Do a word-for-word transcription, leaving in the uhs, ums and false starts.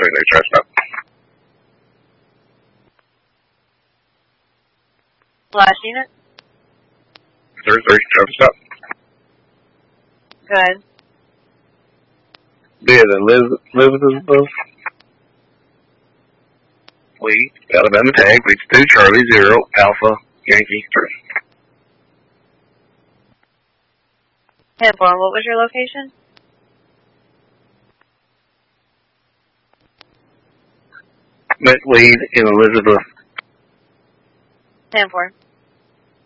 thirty-three, try stop. Last unit? thirty-three, try stop. Go ahead. Be it Elizabeth. We, Alabama tag, reach two, Charlie, zero, Alpha, Yankee, three. ten four, what was your location? Met lead in Elizabeth. ten four.